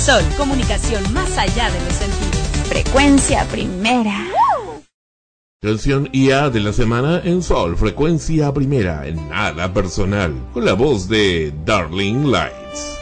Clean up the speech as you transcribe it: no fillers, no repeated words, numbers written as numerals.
Sol, comunicación más allá de los sentidos. Frecuencia primera. Canción IA de la semana en Sol, Frecuencia Primera, en Nada Personal, con la voz de Darling Lights.